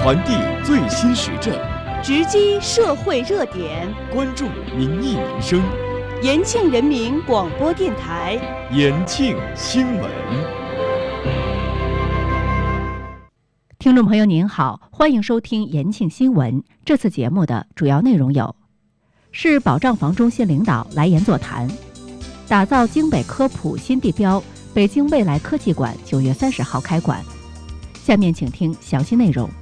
传递最新时政， 直击社会热点， 关注民意民生。 延庆人民广播电台延庆新闻。 听众朋友您好，欢迎收听延庆新闻。这次节目的主要内容有：市保障房中心领导来延座谈，打造京北科普新地标，北京未来科技馆9月30号开馆。下面请听详细内容。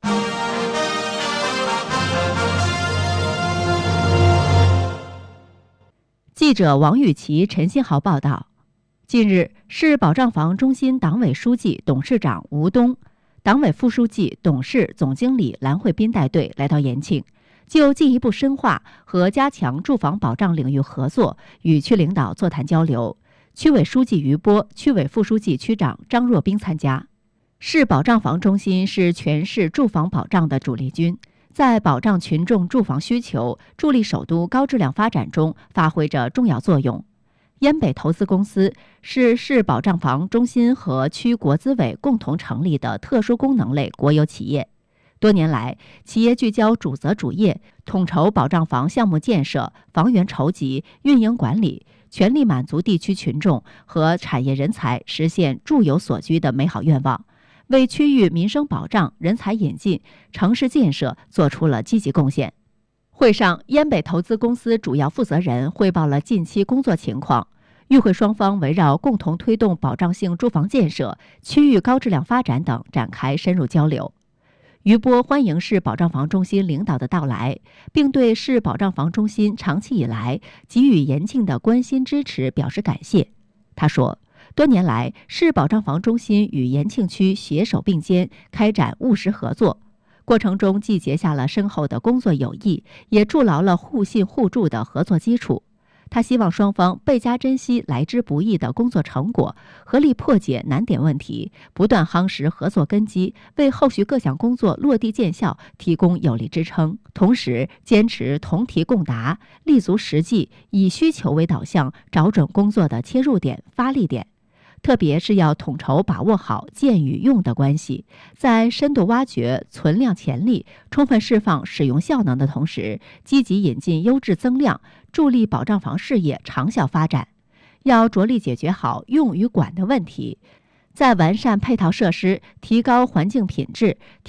记者王雨琦、陈新豪报道，近日，市保障房中心党委书记、董事长吴东、党委副书记、董事总经理蓝慧斌带队来到延庆，就进一步深化和加强住房保障领域合作，与区领导座谈交流。区委书记于波、区委副书记、区长张若冰参加。市保障房中心是全市住房保障的主力军，在保障群众住房需求、助力首都高质量发展中发挥着重要作用。烟北投资公司是市保障房中心和区国资委共同成立的特殊功能类国有企业。多年来，企业聚焦主责主业，统筹保障房项目建设、房源筹集、运营管理，全力满足地区群众和产业人才实现住有所居的美好愿望，为区域民生保障、人才引进、城市建设做出了积极贡献。会上，烟北投资公司主要负责人汇报了近期工作情况。与会双方围绕共同推动保障性住房建设、区域高质量发展等展开深入交流。于波欢迎市保障房中心领导的到来，并对市保障房中心长期以来给予延庆的关心支持表示感谢。他说，多年来，市保障房中心与延庆区携手并肩，开展务实合作，过程中既结下了深厚的工作友谊，也筑牢了互信互助的合作基础。他希望双方倍加珍惜来之不易的工作成果，合力破解难点问题，不断夯实合作根基，为后续各项工作落地见效提供有力支撑。同时，坚持同题共答，立足实际，以需求为导向，找准工作的切入点、发力点。特别是要统筹把握好建与用的关系，在深度挖掘存量潜力、充分释放使用效能的同时，积极引进优质增量，助力保障房事业长效发展。要着力解决好用与管的问题，在完善配套设施、提高环境品质、